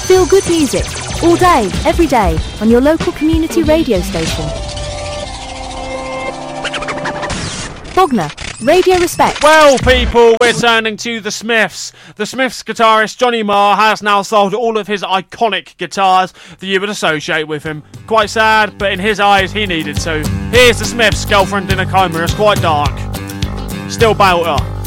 Feel good music, all day, every day, on your local community radio station. Bogner, Radio Respect. Well, people, we're turning to the Smiths. The Smiths guitarist Johnny Marr has now sold all of his iconic guitars that you would associate with him. Quite sad, but in his eyes, he needed to. Here's the Smiths, Girlfriend in a Coma. It's quite dark. Still Belter.